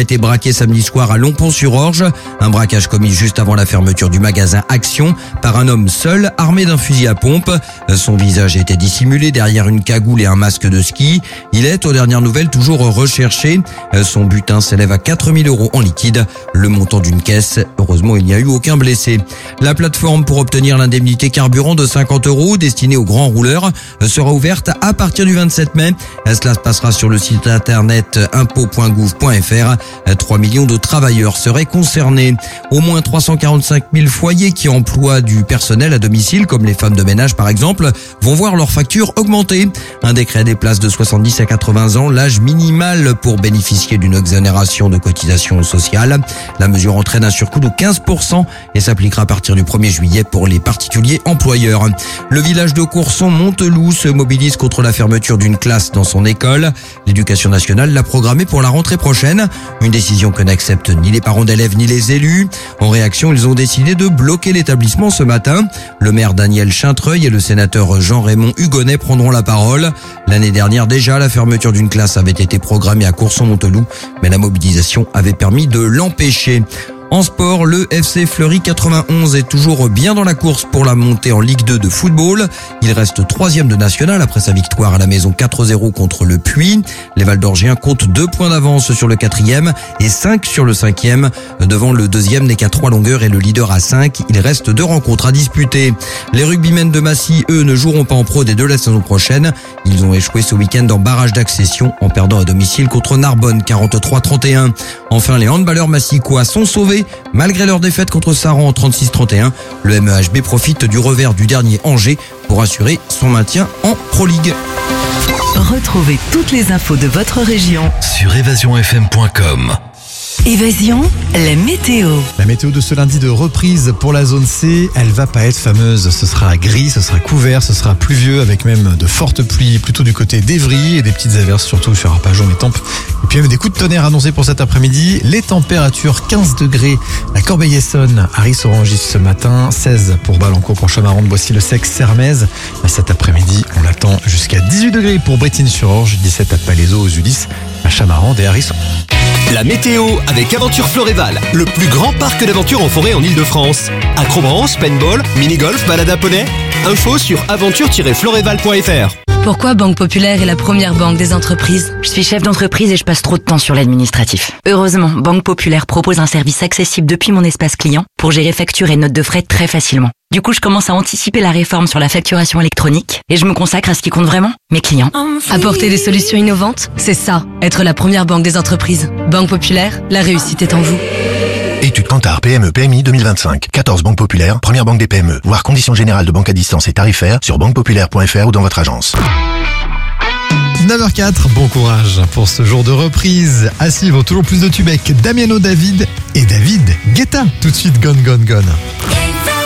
été braqué samedi soir à Longpont-sur-Orge. Un braquage commis juste avant la fermeture du magasin Action par un homme seul armé d'un fusil à pompe. Son visage était dissimulé derrière une cagoule et un masque de ski. Il est, aux dernières nouvelles, toujours recherché. Son butin s'élève à 4 000 € en liquide. Le montant d'une caisse. Heureusement, il n'y a eu aucun blessé. La plateforme pour obtenir l'indemnité carburant de 50 € destinée aux grands rouleurs sera ouverte à partir du 27 mai. Cela se passera sur le site internet impôts.gouv.fr. 3 millions de travailleurs seraient concernés. Au moins 345 000 foyers qui emploient du personnel à domicile, comme les femmes de ménage par exemple, vont voir leur facture augmenter. Un décret déplace de 70 à 80 ans l'âge minimal pour bénéficier d'une exonération de cotisation sociale. La mesure entraîne un surcoût de 15% et s'appliquera à partir du 1er juillet pour les particuliers employeurs. Le village de Courson-Monteloup se mobilise contre la fermeture d'une classe dans son école. L'éducation nationale l'a programmée pour la rentrée prochaine. Une décision que n'acceptent ni les parents d'élèves ni les élus. En réaction, ils ont décidé de bloquer l'établissement ce matin. Le maire Daniel Chintreuil et le sénateur Jean-Raymond Hugonnet prendront la parole. L'année dernière déjà, la fermeture d'une classe avait été programmée à Courson-Monteloup, mais la mobilisation avait permis de l'empêcher. En sport, le FC Fleury 91 est toujours bien dans la course pour la montée en Ligue 2 de football. Il reste 3e de national après sa victoire à la maison 4-0 contre le Puy. Les Valdorgiens comptent 2 points d'avance sur le 4e et 5 sur le 5e. Devant le 2e n'est qu'à 3 longueurs et le leader à 5. Il reste 2 rencontres à disputer. Les rugbymen de Massy, eux, ne joueront pas en pro des 2 la saison prochaine. Ils ont échoué ce week-end en barrage d'accession en perdant à domicile contre Narbonne 43-31. Enfin, les handballeurs massicois sont sauvés. Malgré leur défaite contre Saran en 36-31, le MEHB profite du revers du dernier Angers pour assurer son maintien en Pro League. Retrouvez toutes les infos de votre région sur évasionfm.com. Évasion, la météo. La météo de ce lundi de reprise pour la zone C, elle va pas être fameuse. Ce sera gris, ce sera couvert, ce sera pluvieux avec même de fortes pluies plutôt du côté d'Evry et des petites averses surtout sur Arpajon et Tampes. Et puis même des coups de tonnerre annoncés pour cet après-midi. Les températures 15 degrés à Corbeil-Essonnes, à Ris-Orangis ce matin, 16 pour Balancourt, pour Chamarande, Boissy-le-Sec, Sermaises. Cet après-midi, on l'attend jusqu'à 18 degrés pour Brétigny-sur-Orge, 17 à Palaiseau, aux Ulysses, à Chamarande et à Ris. La météo avec Aventure Floréval, le plus grand parc d'aventure en forêt en Ile-de-France. Acrobranche, paintball, mini-golf, balade à poney. Info sur aventure-floréval.fr. Pourquoi Banque Populaire est la première banque des entreprises? Je suis chef d'entreprise et je passe trop de temps sur l'administratif. Heureusement, Banque Populaire propose un service accessible depuis mon espace client pour gérer factures et notes de frais très facilement. Du coup, je commence à anticiper la réforme sur la facturation électronique et je me consacre à ce qui compte vraiment, mes clients. Apporter des solutions innovantes, c'est ça, être la première banque des entreprises. Banque Populaire, la réussite est en vous. Étude Kantar PME PMI 2025. 14 banques populaires, première banque des PME. Voir conditions générales de banque à distance et tarifaires sur banquepopulaire.fr ou dans votre agence. 9h04, bon courage pour ce jour de reprise. À suivre toujours plus de tubes avec Damiano David et David Guetta. Tout de suite, Gone Gone Gone.